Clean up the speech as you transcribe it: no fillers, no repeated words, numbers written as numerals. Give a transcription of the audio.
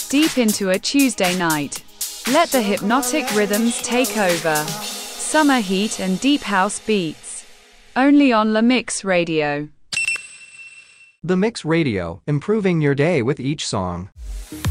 deep into a Tuesday night. Let the hypnotic rhythms take over. Summer heat and deep house beats. Only on La Mix Radio. The Mix Radio, improving your day with each song.